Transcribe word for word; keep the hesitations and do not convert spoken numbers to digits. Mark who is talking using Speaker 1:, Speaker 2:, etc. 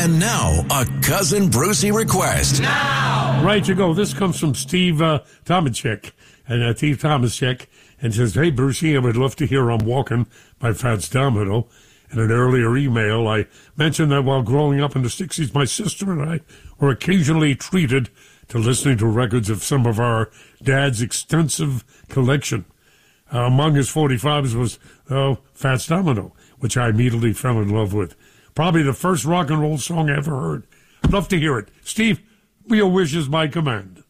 Speaker 1: And now, a Cousin Brucey request.
Speaker 2: Now! Right you go. This comes from Steve uh, Tomachek. And uh, Steve Tomachek, and says, hey, Brucey, I would love to hear I'm Walking by Fats Domino. In an earlier email, I mentioned that while growing up in the sixties, my sister and I were occasionally treated to listening to records of some of our dad's extensive collection. Uh, among his forty-fives was uh, Fats Domino, which I immediately fell in love with. Probably the first rock and roll song I ever heard. I'd love to hear it. Steve, your wish is my command.